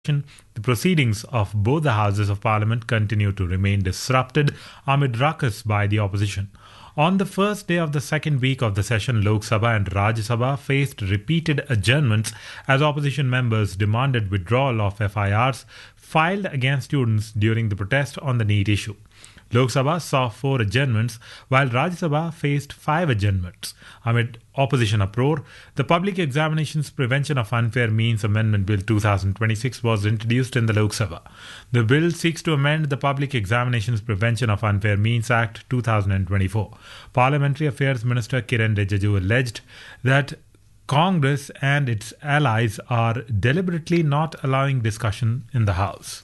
The proceedings of both the houses of parliament continue to remain disrupted amid ruckus by the opposition. On the first day of the second week of the session, Lok Sabha and Rajya Sabha faced repeated adjournments as opposition members demanded withdrawal of FIRs filed against students during the protest on the NEET issue. Lok Sabha saw 4 adjournments, while Rajya Sabha faced 5 adjournments. Amid opposition uproar, the Public Examinations Prevention of Unfair Means Amendment Bill 2026 was introduced in the Lok Sabha. The bill seeks to amend the Public Examinations Prevention of Unfair Means Act 2024. Parliamentary Affairs Minister Kiran Rijiju alleged that Congress and its allies are deliberately not allowing discussion in the House.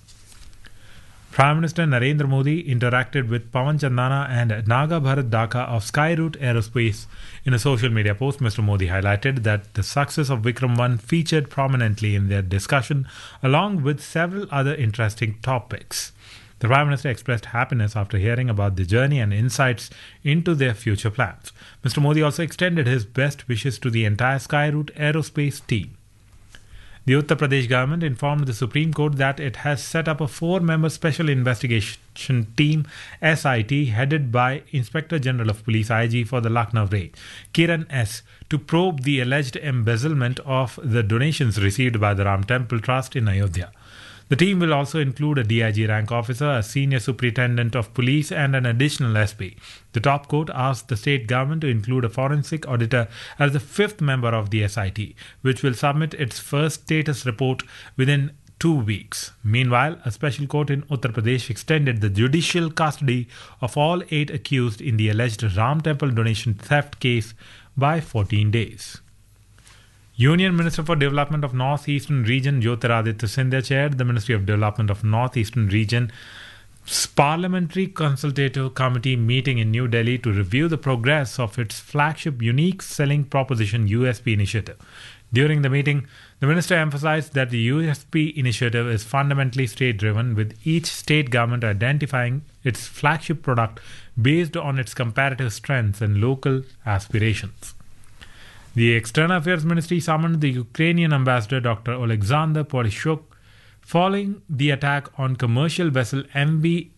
Prime Minister Narendra Modi interacted with Pawan Chandana and Naga Bharat Dhaka of Skyroot Aerospace. In a social media post, Mr. Modi highlighted that the success of Vikram 1 featured prominently in their discussion, along with several other interesting topics. The Prime Minister expressed happiness after hearing about the journey and insights into their future plans. Mr. Modi also extended his best wishes to the entire Skyroot Aerospace team. The Uttar Pradesh government informed the Supreme Court that it has set up a 4-member special investigation team, SIT, headed by Inspector General of Police IG for the Lucknow raid, Kiran S., to probe the alleged embezzlement of the donations received by the Ram Temple Trust in Ayodhya. The team will also include a DIG rank officer, a senior superintendent of police, and an additional SP. The top court asked the state government to include a forensic auditor as the 5th member of the SIT, which will submit its first status report within 2 weeks. Meanwhile, a special court in Uttar Pradesh extended the judicial custody of all 8 accused in the alleged Ram Temple donation theft case by 14 days. Union Minister for Development of North Eastern Region Jyotiraditya Scindia chaired the Ministry of Development of North Eastern Region's Parliamentary Consultative Committee meeting in New Delhi to review the progress of its flagship Unique Selling Proposition USP initiative. During the meeting, the minister emphasized that the USP initiative is fundamentally state-driven, with each state government identifying its flagship product based on its comparative strengths and local aspirations. The External Affairs Ministry summoned the Ukrainian ambassador Dr. Alexander Polishuk following the attack on commercial vessel MV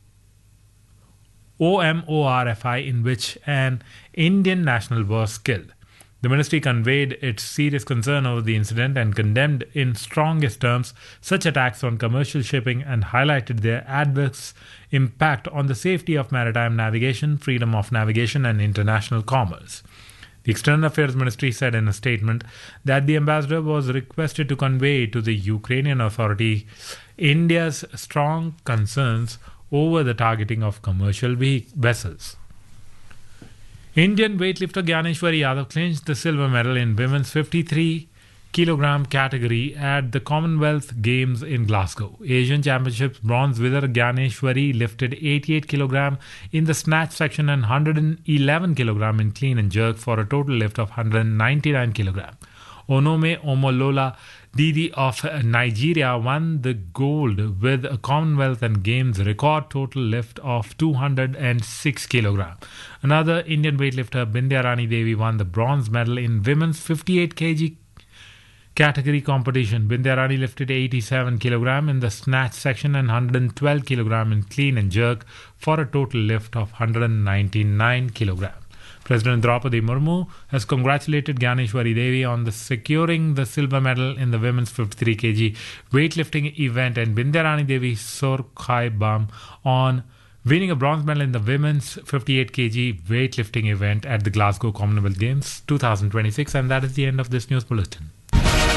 OMORFI, in which an Indian national was killed. The ministry conveyed its serious concern over the incident and condemned in strongest terms such attacks on commercial shipping and highlighted their adverse impact on the safety of maritime navigation, freedom of navigation, and international commerce. The External Affairs Ministry said in a statement that the ambassador was requested to convey to the Ukrainian authority India's strong concerns over the targeting of commercial vessels. Indian weightlifter Gyaneshwari Yadav clinched the silver medal in women's 53-kilogram category at the Commonwealth Games in Glasgow. Asian Championships bronze winner Gyaneshwari lifted 88 kg in the snatch section and 111 kg in clean and jerk for a total lift of 199 kg. Onome Omolola Didi of Nigeria won the gold with a Commonwealth and Games record total lift of 206 kg. Another Indian weightlifter Bindya Rani Devi won the bronze medal in women's 58 kg category competition. Bindya Rani lifted 87 kg in the snatch section and 112 kg in clean and jerk for a total lift of 199 kg. President Draupadi Murmu has congratulated Gyaneshwari Devi on securing the silver medal in the women's 53 kg weightlifting event and Bindya Rani Devi Sorkhai Bam on winning a bronze medal in the women's 58 kg weightlifting event at the Glasgow Commonwealth Games 2026. And that is the end of this news bulletin.